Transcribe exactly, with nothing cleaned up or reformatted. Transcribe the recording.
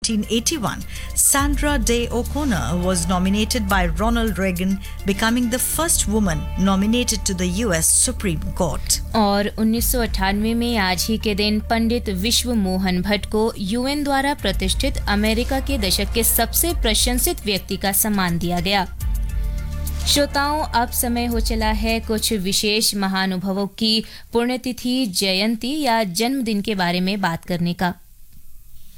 nineteen eighty-one, Sandra Day O'Connor was nominated by Ronald Reagan, becoming the first woman nominated to the U S Supreme Court. और उन्नीस सौ अट्ठानवे में आज ही के दिन पंडित विश्व मोहन भट्ट को यूएन द्वारा प्रतिष्ठित अमेरिका के दशक के सबसे प्रशंसित व्यक्ति का सम्मान दिया गया। श्रोताओं, अब समय हो चला है कुछ विशेष महानुभावों की पुण्यतिथि, जयंती या जन्मदिन के बारे में बात करने का।